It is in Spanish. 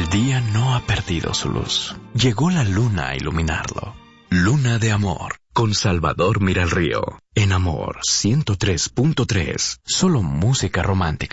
día no ha perdido su luz. Llegó la luna a iluminarlo. Luna de Amor, con Salvador Miralrío. En Amor 103.3, solo música romántica.